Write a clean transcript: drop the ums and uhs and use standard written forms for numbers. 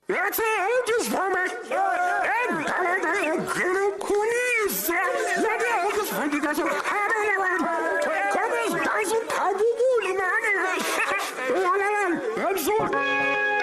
It's ages for me. And I'm going to queeze. Let me just find you guys.